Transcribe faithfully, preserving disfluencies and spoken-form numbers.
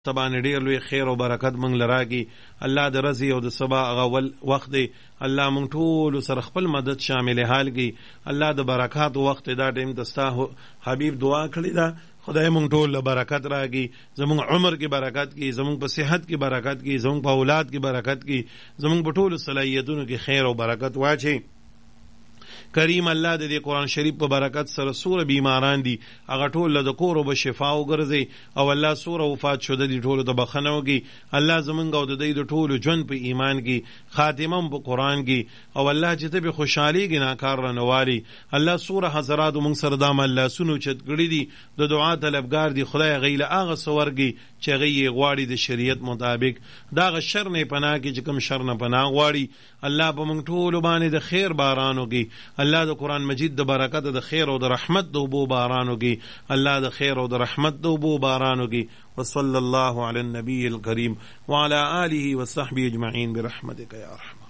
تبان ډیر لوی خیر او برکت مونږ لراږي. الله د رزي او د سبا غول وخت دی، الله مونږ ټول سره خپل مدد شامل حال کی. الله د برکات وخت دا ټیم دستا حبیب دعا کړی دا، خدای مونږ ټول له برکت راږي، زمونږ عمر کې برکت کی، زمونږ په صحت کې برکت کی، زمونږ په اولاد کې برکت کی، زمونږ په ټول صلاحیتونو کې خیر او برکت واچي. کریم الله د دې قرآن شریف په برکت سره سوره بیماران دي هغه ټول له کور او شفا وګرځي، او الله سوره وفات شوه دي ټول ته بخنه وکي. الله زمونږ او د دې د ټول ژوند په ایمان کې خاتمه په قرآن کې، او الله چې ته به خوشحالي کې ناکار رنوالي. الله سوره حضرات مونږ سره د الله سونو چت کړی دي، د دعا طلبګار دي. خدای غیله هغه سورګي چې غي غواړي د شریعت مطابق، دا غ شر نه پناه کې چې کوم شر نه پناه غواړي. الله په مونږ ټول باندې د خیر بارانو کې، الله د قرآن مجید د برکت د خیر او د رحمت د بو بارانو کې، الله د خیر او د رحمت د بو بارانو کې. وصلی الله علی النبی الکریم وعلى آله وصحبه اجمعین برحمتک یا ارحم.